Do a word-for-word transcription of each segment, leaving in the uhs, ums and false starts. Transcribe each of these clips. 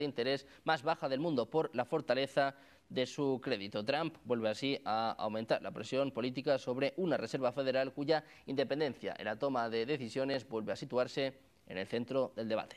de interés más baja del mundo por la fortaleza de su crédito. Trump vuelve así a aumentar la presión política sobre una Reserva Federal cuya independencia en la toma de decisiones vuelve a situarse en el centro del debate.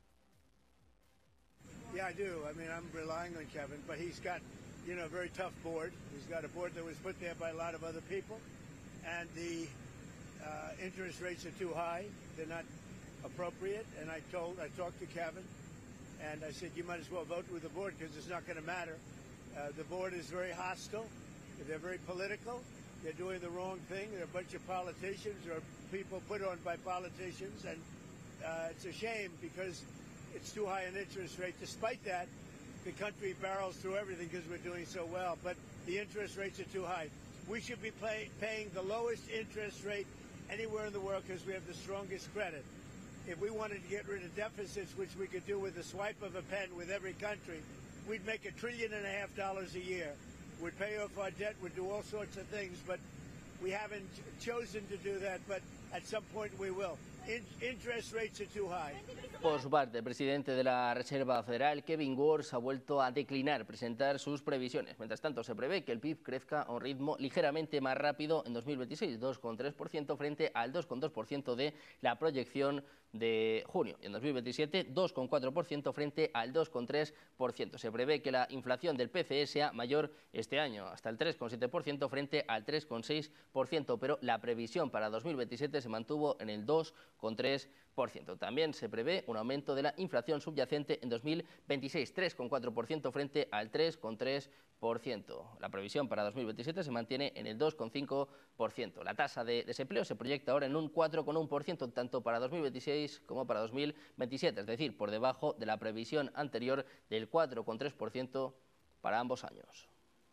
Yeah, I do. I mean, I'm relying on Kevin, but he's got, you know, a very tough board. He's got a board that was put there by a lot of other people, and the uh, interest rates are too high. They're not appropriate. And I told, I talked to Kevin, and I said, you might as well vote with the board because it's not going to matter. Uh, the board is very hostile. They're very political. They're doing the wrong thing. They're a bunch of politicians or people put on by politicians, and uh, it's a shame because it's too high an interest rate. Despite that, the country barrels through everything because we're doing so well, but the interest rates are too high. We should be pay, paying the lowest interest rate anywhere in the world because we have the strongest credit. If we wanted to get rid of deficits, which we could do with a swipe of a pen with every country, we'd make a trillion and a half dollars a year. We'd pay off our debt, we'd do all sorts of things, but we haven't chosen to do that, but at some point we will. Interest rates are too high. Por su parte, el presidente de la Reserva Federal, Kevin Warsh, ha vuelto a declinar presentar sus previsiones. Mientras tanto, se prevé que el P I B crezca a un ritmo ligeramente más rápido en dos mil veintiséis, dos coma tres por ciento frente al dos coma dos por ciento de la proyección de junio. Y en dos mil veintisiete, dos coma cuatro por ciento frente al dos coma tres por ciento. Se prevé que la inflación del P C E sea mayor este año, hasta el tres coma siete por ciento frente al tres coma seis por ciento, pero la previsión para dos mil veintisiete se mantuvo en el dos coma tres por ciento. También se prevé un aumento de la inflación subyacente en dos mil veintiséis, tres coma cuatro por ciento frente al tres coma tres por ciento. La previsión para dos mil veintisiete se mantiene en el dos coma cinco por ciento. La tasa de desempleo se proyecta ahora en un cuatro coma uno por ciento tanto para dos mil veintiséis como para dos mil veintisiete, es decir, por debajo de la previsión anterior del cuatro coma tres por ciento para ambos años.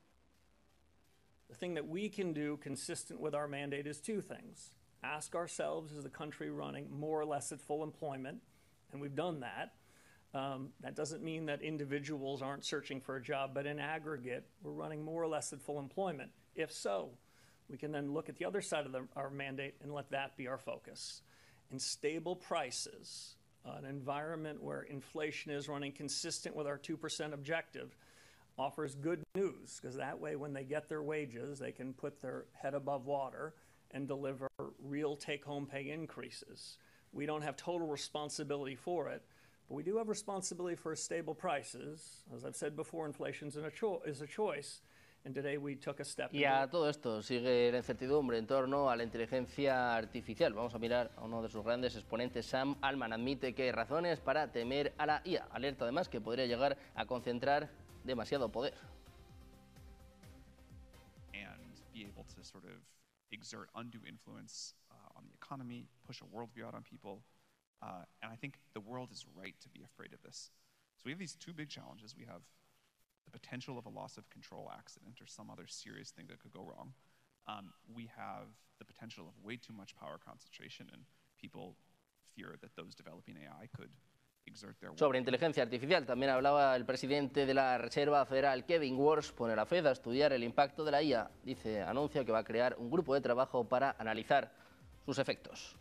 The thing that we can do consistent with our mandate is two things. Ask ourselves, is the country running more or less at full employment? And we've done that. Um, that doesn't mean that individuals aren't searching for a job, but in aggregate, we're running more or less at full employment. If so, we can then look at the other side of the, our mandate and let that be our focus. In stable prices, uh, an environment where inflation is running consistent with our two percent objective offers good news, because that way when they get their wages, they can put their head above water and deliver real take-home pay increases. We don't have total responsibility for it, but we do have responsibility for stable prices. As I've said before, inflation is a, cho is a choice, and today we took a step. Y a todo esto sigue la incertidumbre en torno a la inteligencia artificial. Vamos a mirar a uno de sus grandes exponentes. Sam Altman admite que hay razones para temer a la I A. Alerta además que podría llegar a concentrar demasiado poder. And be able to sort of exert undue influence uh, on the economy, push a worldview out on people, uh, and I think the world is right to be afraid of this. So we have these two big challenges. We have the potential of a loss of control accident or some other serious thing that could go wrong. Um, we have the potential of way too much power concentration, and people fear that those developing A I could exert their Sobre inteligencia artificial también hablaba el presidente de la Reserva Federal, Kevin Warsh. Pone a la Fed a estudiar el impacto de la I A. Dice, anuncia que va a crear un grupo de trabajo para analizar sus efectos.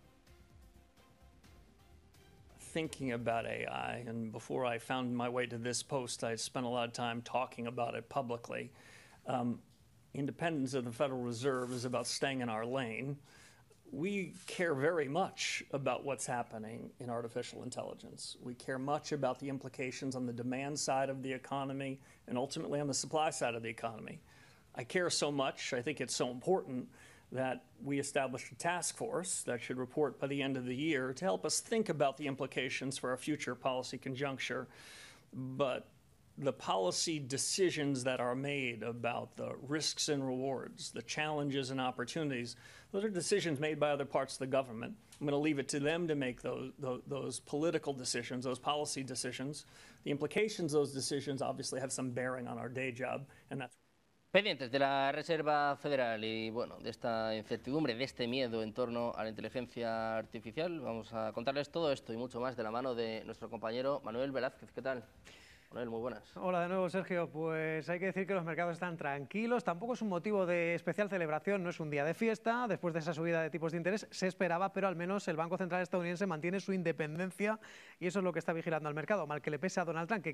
Thinking about A I, and before I found my way to this post, I had spent a lot of time talking about it publicly. Um, independence of the Federal Reserve is about staying in our lane. We care very much about what's happening in artificial intelligence. We care much about the implications on the demand side of the economy and ultimately on the supply side of the economy. I care so much, I think it's so important that we established a task force that should report by the end of the year to help us think about the implications for our future policy conjuncture. But the policy decisions that are made about the risks and rewards, the challenges and opportunities, those are decisions made by other parts of the government. I'm going to leave it to them to make those, those, those political decisions, those policy decisions. The implications of those decisions obviously have some bearing on our day job, and that's Pendientes de la Reserva Federal y bueno, de esta incertidumbre, de este miedo en torno a la inteligencia artificial, vamos a contarles todo esto y mucho más de la mano de nuestro compañero Manuel Velázquez. ¿Qué tal? Manuel, muy buenas. Hola de nuevo, Sergio. Pues hay que decir que los mercados están tranquilos. Tampoco es un motivo de especial celebración, no es un día de fiesta. Después de esa subida de tipos de interés se esperaba, pero al menos el Banco Central estadounidense mantiene su independencia y eso es lo que está vigilando al mercado. Mal que le pese a Donald Trump, que